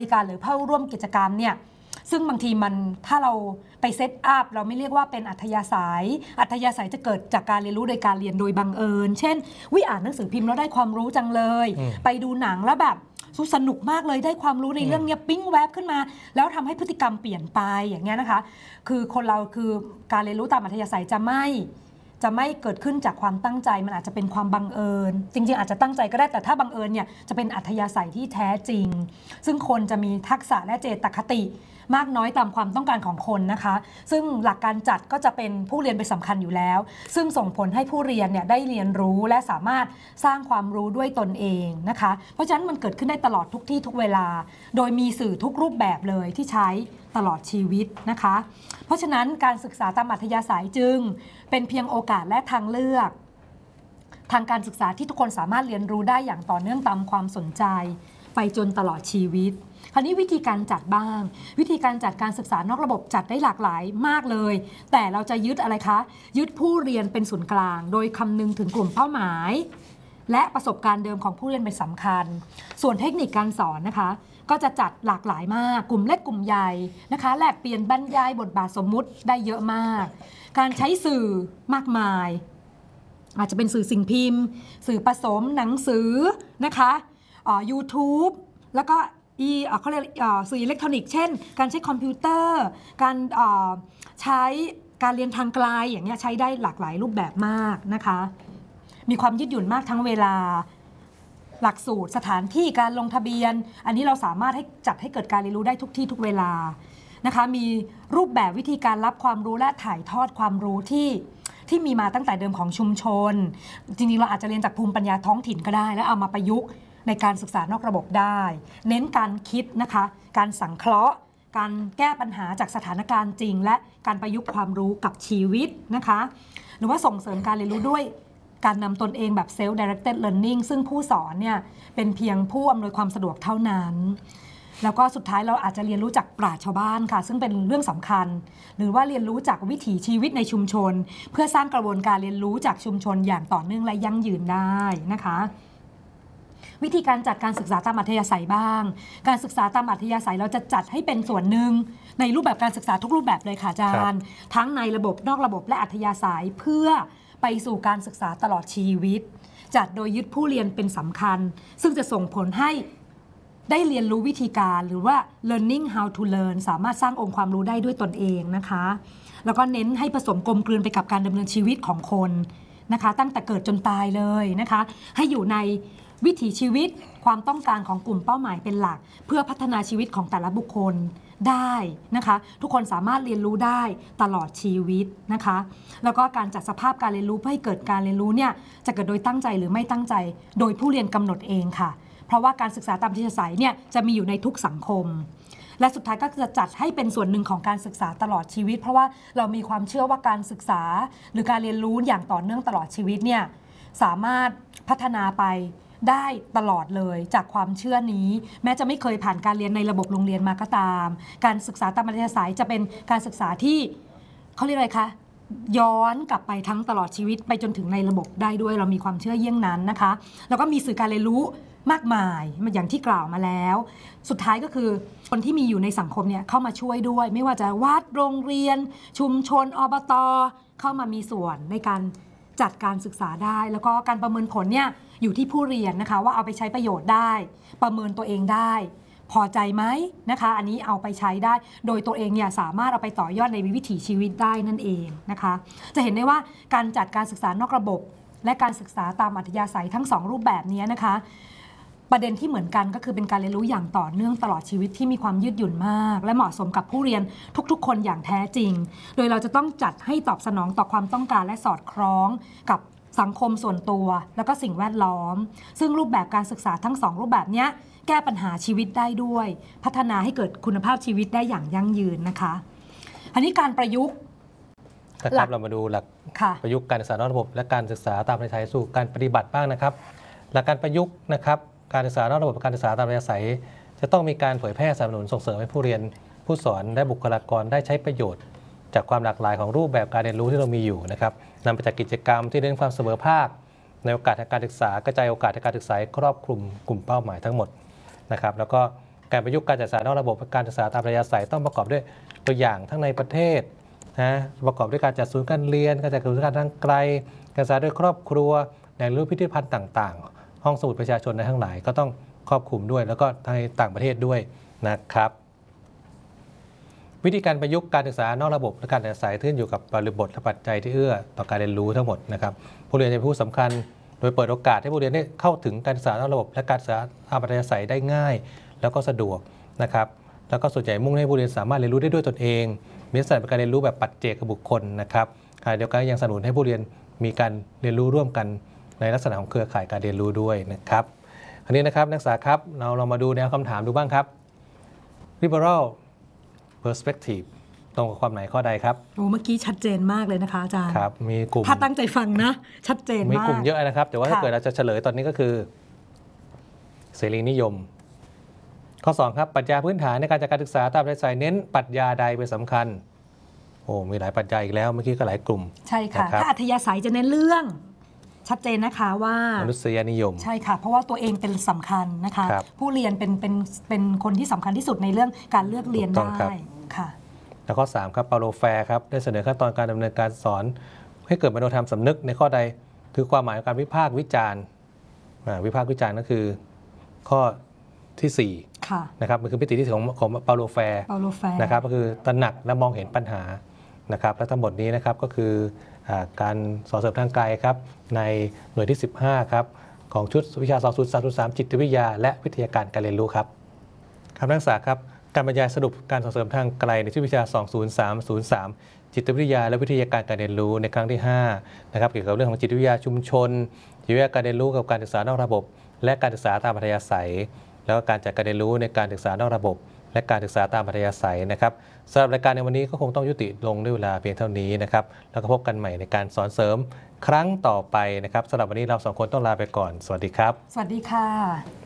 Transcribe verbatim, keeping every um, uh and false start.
การหรือเข้าร่วมกิจกรรมเนี่ยซึ่งบางทีมันถ้าเราไปเซตอัพเราไม่เรียกว่าเป็นอัธยาศัยอัธยาศัยจะเกิดจากการเรียนรู้โดยการเรียนโดยบังเอิญเช่นวิอ่านหนังสือพิมพ์แล้วได้ความรู้จังเลยไปดูหนังแล้วแบบสนุกมากเลยได้ความรู้ในเรื่องนี้ปิ้งแวบขึ้นมาแล้วทำให้พฤติกรรมเปลี่ยนไปอย่างเงี้ยนะคะคือคนเราคือการเรียนรู้ตามอัธยาศัยจะไม่จะไม่เกิดขึ้นจากความตั้งใจมันอาจจะเป็นความบังเอิญจริงๆอาจจะตั้งใจก็ได้แต่ถ้าบังเอิญเนี่ยจะเป็นอัธยาศัยที่แท้จริงซึ่งคนจะมีทักษะและเจตคติมากน้อยตามความต้องการของคนนะคะซึ่งหลักการจัดก็จะเป็นผู้เรียนเป็นสำคัญอยู่แล้วซึ่งส่งผลให้ผู้เรียนเนี่ยได้เรียนรู้และสามารถสร้างความรู้ด้วยตนเองนะคะเพราะฉะนั้นมันเกิดขึ้นได้ตลอดทุกที่ทุกเวลาโดยมีสื่อทุกรูปแบบเลยที่ใช้ตลอดชีวิตนะคะเพราะฉะนั้นการศึกษาตามอัธยาศัยจึงเป็นเพียงโอกาสและทางเลือกทางการศึกษาที่ทุกคนสามารถเรียนรู้ได้อย่างต่อเนื่องตามความสนใจไปจนตลอดชีวิตคราวนี้วิธีการจัดบ้างวิธีการจัดการศึกษานอกระบบจัดได้หลากหลายมากเลยแต่เราจะยึดอะไรคะยึดผู้เรียนเป็นศูนย์กลางโดยคำนึงถึงกลุ่มเป้าหมายและประสบการณ์เดิมของผู้เรียนเป็นสำคัญส่วนเทคนิคการสอนนะคะก็จะจัดหลากหลายมากกลุ่มเล็กกลุ่มใหญ่นะคะแลกเปลี่ยนบรรยายบทบาทสมมุติได้เยอะมากการใช้สื่อมากมายอาจจะเป็นสื่อสิ่งพิมพ์สื่อผสมหนังสือนะคะอ่า YouTube แล้วก็อีเขาเรียกสื่ออิเล็กทรอนิกส์เช่นการใช้คอมพิวเตอร์การใช้การเรียนทางไกลอย่างเงี้ยใช้ได้หลากหลายรูปแบบมากนะคะมีความยืดหยุ่นมากทั้งเวลาหลักสูตรสถานที่การลงทะเบียนอันนี้เราสามารถให้จัดให้เกิดการเรียนรู้ได้ทุกที่ทุกเวลานะคะมีรูปแบบวิธีการรับความรู้และถ่ายทอดความรู้ที่ที่มีมาตั้งแต่เดิมของชุมชนจริงๆเราอาจจะเรียนจากภูมิปัญญาท้องถิ่นก็ได้แล้วเอามาประยุกต์ในการศึกษานอกระบบได้เน้นการคิดนะคะการสังเคราะห์การแก้ปัญหาจากสถานการณ์จริงและการประยุกต์ความรู้กับชีวิตนะคะหรือว่าส่งเสริมการเรียนรู้ด้วยการนำตนเองแบบ self directed learning ซึ่งผู้สอนเนี่ยเป็นเพียงผู้อำนวยความสะดวกเท่านั้นแล้วก็สุดท้ายเราอาจจะเรียนรู้จากปราชญ์ชาวบ้านค่ะซึ่งเป็นเรื่องสำคัญหรือว่าเรียนรู้จากวิถีชีวิตในชุมชนเพื่อสร้างกระบวนการเรียนรู้จากชุมชนอย่างต่อเนื่องและยั่งยืนได้นะคะวิธีการจัดการศึกษาตามอัธยาศัยบ้างการศึกษาตามอัธยาศัยเราจะจัดให้เป็นส่วนหนึ่งในรูปแบบการศึกษาทุกรูปแบบเลยค่ะอาจารย์ทั้งในระบบนอกระบบและอัธยาศัยเพื่อไปสู่การศึกษาตลอดชีวิตจัดโดยยึดผู้เรียนเป็นสำคัญซึ่งจะส่งผลให้ได้เรียนรู้วิธีการหรือว่า learning how to learn สามารถสร้างองค์ความรู้ได้ด้วยตนเองนะคะแล้วก็เน้นให้ผสมกลมกลืนไปกับการดำเนินชีวิตของคนนะคะตั้งแต่เกิดจนตายเลยนะคะให้อยู่ในวิถีชีวิตความต้องการของกลุ่มเป้าหมายเป็นหลักเพื่อพัฒนาชีวิตของแต่ละบุคคลได้นะคะทุกคนสามารถเรียนรู้ได้ตลอดชีวิตนะคะแล้วก็การจัดสภาพการเรียนรู้เพื่อให้เกิดการเรียนรู้เนี่ยจะเกิดโดยตั้งใจหรือไม่ตั้งใจโดยผู้เรียนกำหนดเองค่ะเพราะว่าการศึกษาตามอัธยาศัยเนี่ยจะมีอยู่ในทุกสังคมและสุดท้ายก็จะจัดให้เป็นส่วนหนึ่งของการศึกษาตลอดชีวิตเพราะว่าเรามีความเชื่อว่าการศึกษาหรือการเรียนรู้อย่างต่อเนื่องตลอดชีวิตเนี่ยสามารถพัฒนาไปได้ตลอดเลยจากความเชื่อนี้แม้จะไม่เคยผ่านการเรียนในระบบโรงเรียนมาก็ตามการศึกษาตามอัธยาศัยจะเป็นการศึกษาที่เขาเรียกอะไรคะย้อนกลับไปทั้งตลอดชีวิตไปจนถึงในระบบได้ด้วยเรามีความเชื่อเยี่ยงนั้นนะคะแล้วก็มีสื่อการเรียนรู้มากมายอย่างที่กล่าวมาแล้วสุดท้ายก็คือคนที่มีอยู่ในสังคมเนี่ยเข้ามาช่วยด้วยไม่ว่าจะวัดโรงเรียนชุมชนอบต.เข้ามามีส่วนในการจัดการศึกษาได้แล้วก็การประเมินผลเนี่ยอยู่ที่ผู้เรียนนะคะว่าเอาไปใช้ประโยชน์ได้ประเมินตัวเองได้พอใจไหมนะคะอันนี้เอาไปใช้ได้โดยตัวเองเนี่ยสามารถเอาไปต่อยอดในวิถีชีวิตได้นั่นเองนะคะจะเห็นได้ว่าการจัดการศึกษานอกระบบและการศึกษาตามอัธยาศัยทั้งสองรูปแบบนี้นะคะประเด็นที่เหมือนกันก็คือเป็นการเรียนรู้อย่างต่อเนื่องตลอดชีวิตที่มีความยืดหยุ่นมากและเหมาะสมกับผู้เรียนทุกๆคนอย่างแท้จริงโดยเราจะต้องจัดให้ตอบสนองต่อความต้องการและสอดคล้องกับสังคมส่วนตัวแล้วก็สิ่งแวดล้อมซึ่งรูปแบบการศึกษาทั้งสองรูปแบบนี้แก้ปัญหาชีวิตได้ด้วยพัฒนาให้เกิดคุณภาพชีวิตได้อย่างยั่งยืนนะคะอันนี้การประยุกต์นะครับเรามาดูหลักประยุกต์การศึกษานอกระบบและการศึกษาตามอัธยาศัยสู่การปฏิบัติบ้างนะครับหลักการประยุกต์นะครับการศึกษานอกระบบการศึกษาตามอัธยาศัยจะต้องมีการเผยแพร่สนับสนุนส่งเสริมให้ผู้เรียนผู้สอนและบุคลากรได้ใช้ประโยชน์จากความหลากหลายของรูปแบบการเรียนรู้ที่เรามีอยู่นะครับนำไปจากกิจกรรมที่เน้นความเสมอภาคในโอกาสทางการศึกษากระจายโอกาสทางการศึกษาครอบคลุมกลุ่มเป้าหมายทั้งหมดนะครับแล้วก็การประยุกต์การศึกษานอกระบบการศึกษาตามอัธยาศัยต้องประกอบด้วยตัวอย่างทั้งในประเทศนะประกอบด้วยการจัดศูนย์การเรียนการจัดศูนย์การทางไกลการศึกษาด้วยครอบครัวในรูปพิพิธภัณฑ์ต่างๆห้องสมุดประชาชนในทั้งหลายก็ต้องครอบคลุมด้วยแล้วก็ในต่างประเทศด้วยนะครับวิธีการประยุกต์การศึกษานอกระบบและการอาศัยขึ้นอยู่กับบริบทและปัจจัยที่เอื้อต่อการเรียนรู้ทั้งหมดนะครับผู้เรียนเป็นผู้สำคัญโดยเปิดโอกาสให้ผู้เรียนได้เข้าถึงการศึกษานอกระบบและการศึกษาตามอัธยาศัยได้ง่ายแล้วก็สะดวกนะครับแล้วก็ส่วนใหญ่มุ่งให้ผู้เรียนสามารถเรียนรู้ได้ด้วยตนเองมีลักษณะเป็นการเรียนรู้แบบปัจเจกบุคคลนะครับขณะเดียวกันยังสนับสนุนให้ผู้เรียนมีการเรียนรู้ร่วมกันในลักษณะของเครือข่ายการเรียนรู้ด้วยนะครับอันนี้นะครับนักศึกษาครับเราลองมาดูแนวคำถามดูบ้างครับ liberal perspective ตรงกับความไหนข้อใดครับโอ้เมื่อกี้ชัดเจนมากเลยนะคะอาจารย์ครับมีกลุ่มถ้าตั้งใจฟังนะชัดเจนมากมีกลุ่มเยอะนะครับแต่ว่าถ้าเกิดเราจะเฉลยตอนนี้ก็คือเสรีนิยมข้อสองครับปรัชญาพื้นฐานในการจัดการศึกษาตามอัธยาศัยเน้นปรัชญาใดเป็นสำคัญโอ้มีหลายปรัชญาอีกแล้วเมื่อกี้ก็หลายกลุ่มใช่ค่ะถ้าอัธยาศัยจะเน้นเรื่องชัดเจนนะคะว่ามนุษยนิยมใช่ค่ะเพราะว่าตัวเองเป็นสำคัญนะคะผู้เรียนเป็นเป็นเป็นคนที่สำคัญที่สุดในเรื่องการเลือกเรียนได้ค่ะแล้วข้อสามครับเปาโลแฟร์ครับได้เสนอขั้นตอนการดำเนินการสอนให้เกิดมโนธรรมสำนึกในข้อใดคือความหมายของการวิพากษ์วิจารณ์วิพากษ์วิจารณ์ก็คือข้อที่สี่นะครับมันคือมิติที่ของของเปาโลแฟร์นะครับก็คือตระหนักและมองเห็นปัญหานะครับและทั้งหมดนี้นะครับก็คือการสอนเสริมทางไกลครับในหน่วยที่สิบห้าครับของชุดวิชา สองศูนย์ สามศูนย์สาม จิตวิทยาและวิทยาการการเรียนรู้ครับคำนักศึกษาครับการบรรยายสรุปการสอนเสริมทางไกลในชุดวิชา สองศูนย์ สาม ศูนย์ สาม จิตวิทยาและวิทยาการการเรียนรู้ในครั้งที่ห้านะครับเกี่ยวกับเรื่องของจิตวิทยาชุมชนจิตวิทยาการเรียนรู้กับการศึกษานอกระบบและการศึกษาตามอัธยาศัยแล้วก็การจัดการเรียนรู้ในการศึกษานอกระบบและการศึกษาตามอัธยาศัยนะครับสำหรับรายการในวันนี้ก็คงต้องยุติลงด้วยเวลาเพียงเท่านี้นะครับแล้วก็พบกันใหม่ในการสอนเสริมครั้งต่อไปนะครับสำหรับวันนี้เราสองคนต้องลาไปก่อนสวัสดีครับสวัสดีค่ะ